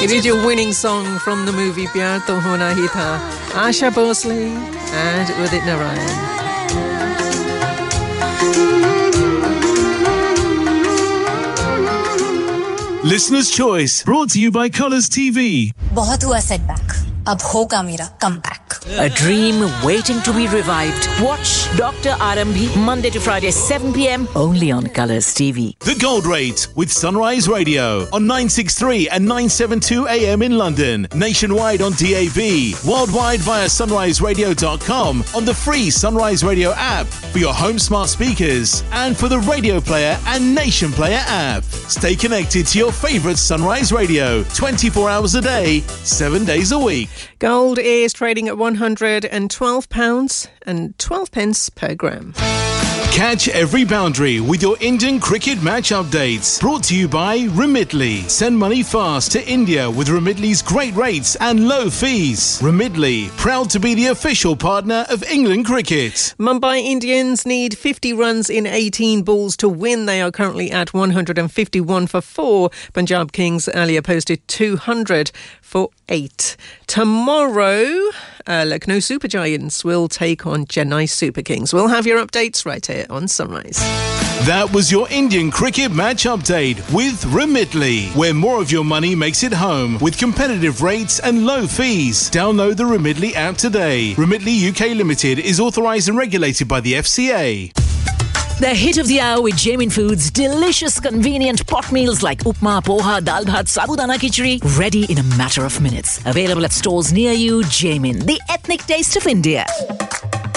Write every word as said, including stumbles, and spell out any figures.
It is your winning song from the movie Pyar To Hona Hi Tha. Asha Bhosle and Udit Narayan. Listener's Choice, brought to you by Colours T V. बहुत हुआ setback. अब होगा मेरा comeback. A dream waiting to be revived. Watch Doctor Arambhi Monday to Friday seven p.m. only on Colours T V. The Gold Rate with Sunrise Radio on nine sixty-three and nine seventy-two A M in London, nationwide on D A B, worldwide via sunrise radio dot com, on the free Sunrise Radio app for your home smart speakers and for the Radio Player and Nation Player app. Stay connected to your favourite Sunrise Radio twenty-four hours a day, seven days a week. Gold is trading at one hundred twelve pounds and twelve pence per gram. Catch every boundary with your Indian cricket match updates. Brought to you by Remitly. Send money fast to India with Remitly's great rates and low fees. Remitly, proud to be the official partner of England cricket. Mumbai Indians need fifty runs in eighteen balls to win. They are currently at one hundred fifty-one for four. Punjab Kings earlier posted two hundred for eight. Tomorrow, uh, Lucknow Super Giants will take on Chennai Super Kings. We'll have your updates right here on Sunrise. That was your Indian cricket match update with Remitly, where more of your money makes it home with competitive rates and low fees. Download the Remitly app today. Remitly U K Limited is authorised and regulated by the F C A. The hit of the hour with Jamin Foods. Delicious, convenient pot meals like upma, poha, dal bhat, sabudana khichdi. Ready in a matter of minutes. Available at stores near you. Jamin, the ethnic taste of India.